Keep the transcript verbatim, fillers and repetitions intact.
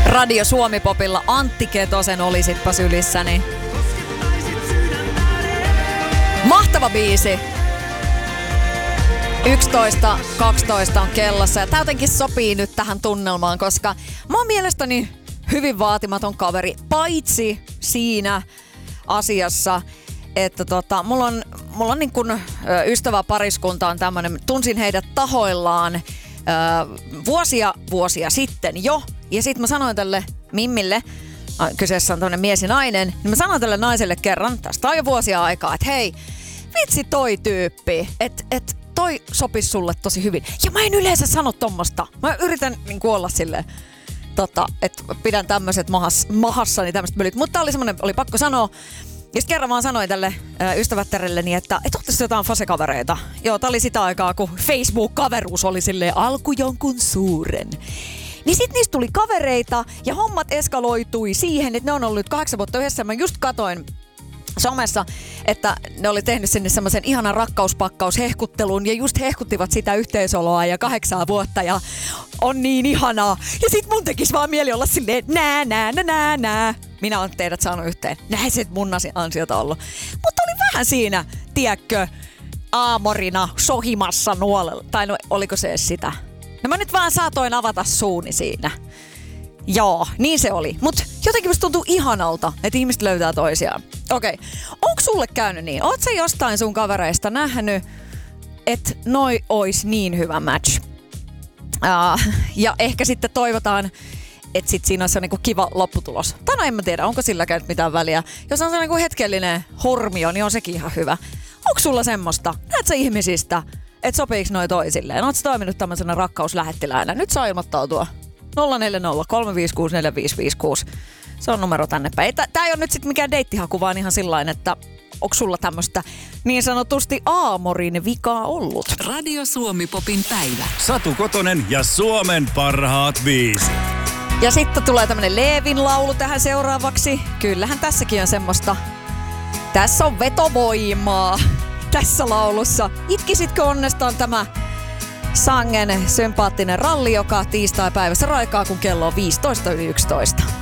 Radio Suomi-popilla Antti Ketosen Olisitpa sylissäni. Mahtava biisi. yksitoista kaksitoista on kellossa ja tää jotenkin sopii nyt tähän tunnelmaan, koska mä oon mielestäni hyvin vaatimaton kaveri, paitsi siinä asiassa, että tota, mulla on, mulla on niin kun, ö, ystäväpariskunta on tämmönen, tunsin heidät tahoillaan ö, vuosia vuosia sitten jo, ja sit mä sanoin tälle Mimmille, kyseessä on tämmönen mies ja nainen, niin mä sanoin tälle naiselle kerran, tästä on jo vuosia aikaa, että hei, vitsi toi tyyppi, että et, toi sopis sulle tosi hyvin. Ja mä en yleensä sano tommosta. Mä yritän niin olla silleen, tota, että pidän tämmöiset mahas, mahassani tämmöiset pölyt. Mutta oli semmonen, oli pakko sanoa. Ja sit kerran vaan sanoin tälle äh, ystävättärelleni, että et oottaisi jotain fasekavereita. Joo, tää oli sitä aikaa, kun Facebook-kaveruus oli silleen alku jonkun suuren. Niin sit niistä tuli kavereita ja hommat eskaloitui siihen, että ne on ollut kahdeksan vuotta yhdessä. Mä just katoin somessa, että ne oli tehnyt sinne semmoisen ihanan rakkauspakkaus-hehkuttelun ja just hehkuttivat sitä yhteisoloa ja kahdeksaa vuotta ja on niin ihanaa. Ja sit mun tekis vaan mieli olla silleen nää, nää, nää, nää, nää. Minä olen teidät saanut yhteen. Näin se mun ansiota ollut. Mutta oli vähän siinä, tiedätkö, aamorina sohimassa nuolella. Tai no, oliko se edes sitä? No mä nyt vaan saatoin avata suuni siinä. Joo, niin se oli. Mut jotenkin musta tuntuu ihanalta, että ihmiset löytää toisiaan. Okei, okay. Onko sulle käynyt niin? Oot sä jostain sun kavereista nähnyt, että noi ois niin hyvä match? Uh, ja ehkä sitten toivotaan, että sit siinä on se niinku kiva lopputulos. Tai no en mä tiedä, onko silläkään mitään väliä. Jos on se niinku hetkellinen hormio, niin on sekin ihan hyvä. Onko sulla semmoista? Näet sä ihmisistä, että sopiiks noi toisilleen? Oot sä toiminut tämmöisenä rakkauslähettiläänä? Nyt saa ilmoittautua. nolla neljä nolla kolme viisi kuusi neljä viisi viisi kuusi. Se on numero tänne päin. Tää ei ole nyt sit mikään deittihaku, vaan ihan sillain, että onko sulla tämmöstä niin sanotusti aamorin vikaa ollut? Radio Suomi-popin päivä. Satu Kotonen ja Suomen parhaat biisit. Ja sitten tulee tämmönen Leevin laulu tähän seuraavaksi. Kyllähän tässäkin on semmoista. Tässä on vetovoimaa tässä laulussa. Itkisitkö onnestaan tämä Sangen sympaattinen ralli, joka tiistai päivässä raikaa, kun kello on viisitoista yli yksitoista.